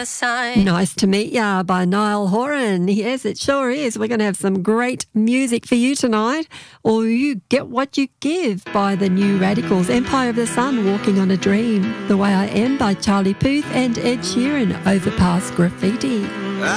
the Sun. Nice to Meet Ya by Niall Horan. Yes, it sure is. We're going to have some great music for you tonight. Or You Get What You Give by the New Radicals. Empire of the Sun, Walking on a Dream. The Way I Am by Charlie Puth and Ed Sheeran, Overpass Graffiti.